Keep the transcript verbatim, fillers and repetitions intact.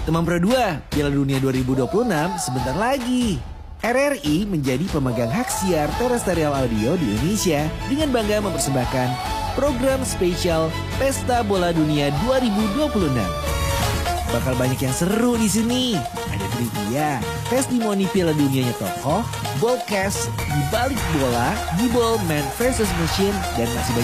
Teman Pro dua, Piala Dunia dua ribu dua puluh enam sebentar lagi. R R I menjadi pemegang hak siar terestrial audio di Indonesia dengan bangga mempersembahkan program spesial Pesta Bola Dunia dua ribu dua puluh enam. Bakal banyak yang seru di sini. Ada trivia, testimoni Piala Dunianya tokoh, ballcast, di balik bola, gibol man versus machine, dan masih banyak